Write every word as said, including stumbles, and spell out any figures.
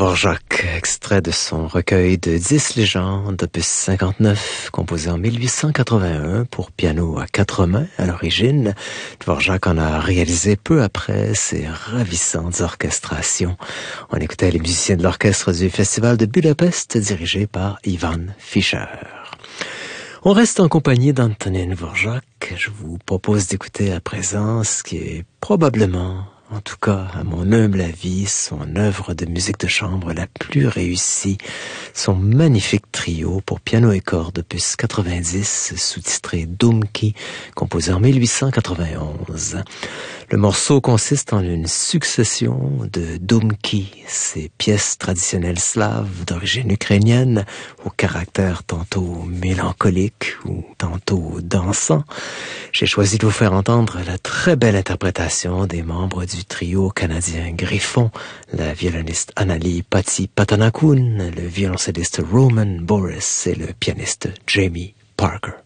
Dvorak, extrait de son recueil de dix légendes, opus cinquante-neuf, composé en mille huit cent quatre-vingt-un pour piano à quatre mains à l'origine. Dvorak en a réalisé peu après ses ravissantes orchestrations. On écoutait les musiciens de l'orchestre du Festival de Budapest, dirigé par Ivan Fischer. On reste en compagnie d'Antonín Dvorak. Je vous propose d'écouter à présent ce qui est probablement, en tout cas, à mon humble avis, son œuvre de musique de chambre la plus réussie, son magnifique trio pour piano et cordes opus quatre-vingt-dix, sous-titré Dumki, composé en mille huit cent quatre-vingt-onze. Le morceau consiste en une succession de dumki, ces pièces traditionnelles slaves d'origine ukrainienne, au caractère tantôt mélancolique ou tantôt dansant. J'ai choisi de vous faire entendre la très belle interprétation des membres du trio canadien Griffon, la violoniste Anali Patti Patanakun, le violoncelliste Roman Boris et le pianiste Jamie Parker.